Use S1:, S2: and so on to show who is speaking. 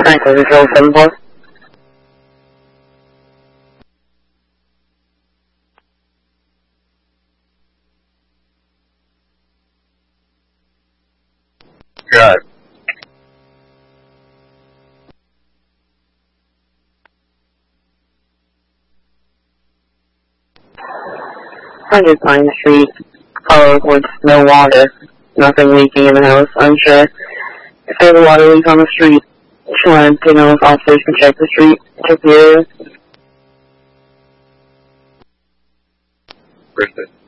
S1: Franklin, is it 074?
S2: Good.
S1: Hundred Pine Street, with no water, nothing leaking in the house, unsure if there's a water leak on the street. She wanted to know if officers can check the street, check the area.
S2: Where's this?